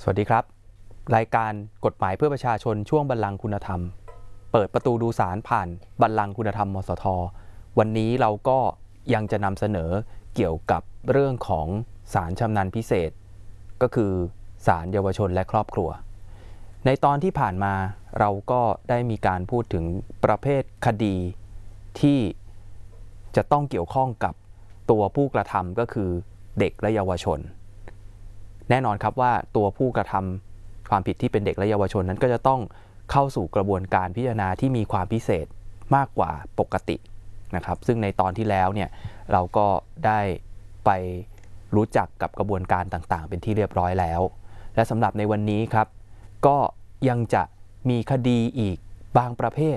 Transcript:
สวัสดีครับรายการกฎหมายเพื่อประชาชนช่วงบัลลังก์คุณธรรมเปิดประตูดูศาลผ่านบัลลังก์คุณธรรมมสท.วันนี้เราก็ยังจะนำเสนอเกี่ยวกับเรื่องของศาลชำนาญพิเศษก็คือศาลเยาวชนและครอบครัวในตอนที่ผ่านมาเราก็ได้มีการพูดถึงประเภทคดีที่จะต้องเกี่ยวข้องกับตัวผู้กระทำก็คือเด็กและเยาวชนแน่นอนครับว่าตัวผู้กระทำความผิดที่เป็นเด็กและเยาวชนนั้นก็จะต้องเข้าสู่กระบวนการพิจารณาที่มีความพิเศษมากกว่าปกตินะครับซึ่งในตอนที่แล้วเนี่ยเราก็ได้ไปรู้จักกับกระบวนการต่างๆเป็นที่เรียบร้อยแล้วและสำหรับในวันนี้ครับก็ยังจะมีคดีอีกบางประเภท